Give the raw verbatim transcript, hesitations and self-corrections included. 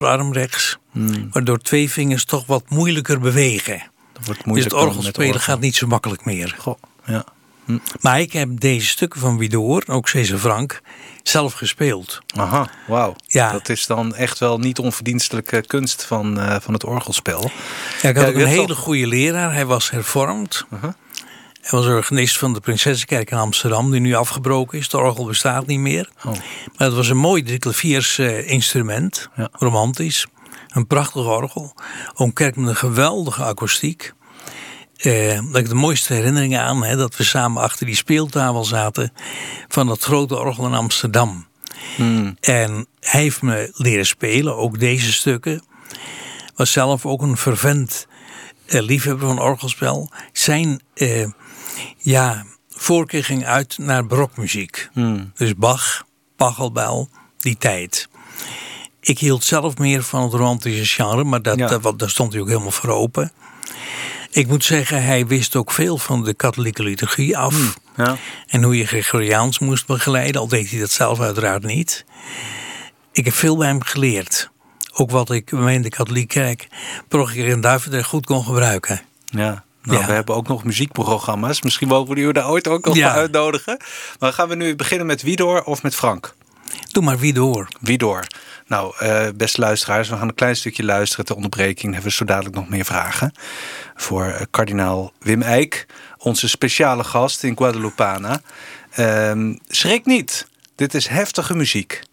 arm rechts. Hmm. Waardoor twee vingers toch wat moeilijker bewegen. Dat wordt moeilijk. Dus het orgelspelen orgel. gaat niet zo makkelijk meer. Goh, ja. Hm. Maar ik heb deze stukken van Widor, ook César Franck, zelf gespeeld. Aha, wauw. Ja. Dat is dan echt wel niet onverdienstelijke kunst van, uh, van het orgelspel. Ja, ik had ja, ook een hele al... goede leraar. Hij was hervormd. Uh-huh. Hij was organist van de Prinsessenkerk in Amsterdam, die nu afgebroken is. Het orgel bestaat niet meer. Oh. Maar het was een mooi drieklaviers uh, instrument. Ja. Romantisch. Een prachtig orgel. Ook een kerk met een geweldige akoestiek. Uh, dat ik de mooiste herinneringen aan, hè, dat we samen achter die speeltafel zaten van dat grote orgel in Amsterdam. Hmm. En hij heeft me leren spelen, ook deze stukken. Was zelf ook een fervent uh, liefhebber van orgelspel. Zijn uh, ja, voorkeur ging uit naar barokmuziek. Hmm. Dus Bach, Pachelbel, die tijd. Ik hield zelf meer van het romantische genre, maar dat, ja. dat, daar stond hij ook helemaal voor open. Ik moet zeggen, hij wist ook veel van de katholieke liturgie af. Hmm, ja. En hoe je Gregoriaans moest begeleiden, al deed hij dat zelf uiteraard niet. Ik heb veel bij hem geleerd. Ook wat ik bij mij in de katholieke kerk parochie in Duivendrecht goed kon gebruiken. Ja, nou, ja. We hebben ook nog muziekprogramma's. Misschien mogen we die daar ooit ook nog ja. uitnodigen. Maar gaan we nu beginnen met Widor of met Franck? Doe maar Widor. Widor. Nou, uh, beste luisteraars, we gaan een klein stukje luisteren ter onderbreking. Dan hebben we zo dadelijk nog meer vragen. Voor uh, kardinaal Wim Eijk, onze speciale gast in Guadalupana. Uh, schrik niet, dit is heftige muziek.